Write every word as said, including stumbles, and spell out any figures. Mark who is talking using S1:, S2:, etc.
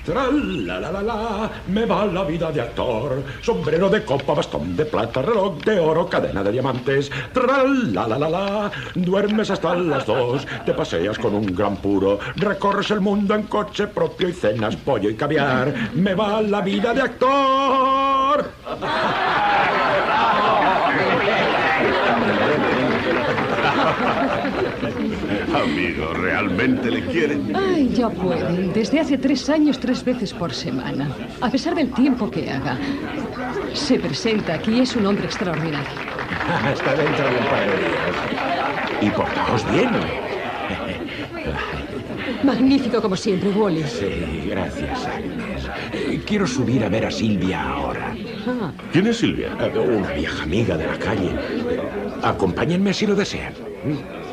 S1: Tra la la la la, me va la vida de actor. Sombrero de copa, bastón de plata, reloj de oro, cadena de diamantes. Tra la la la la, duermes hasta las dos, te paseas con un gran puro, recorres el mundo en coche propio y cenas pollo y caviar. Me va la vida de actor.
S2: Amigo, ¿realmente le quieren?
S3: Ay, ya pueden. Desde hace tres años, tres veces por semana. A pesar del tiempo que haga. Se presenta aquí, es un hombre extraordinario.
S1: Está dentro de un par de días. Y portaos bien.
S3: Magnífico como siempre, Wally.
S1: Sí, gracias, Agnes. Eh, Quiero subir a ver a Silvia ahora.
S3: Ah,
S2: ¿Quién es Silvia?
S1: Eh, Una vieja amiga de la calle. Acompáñenme si lo desean.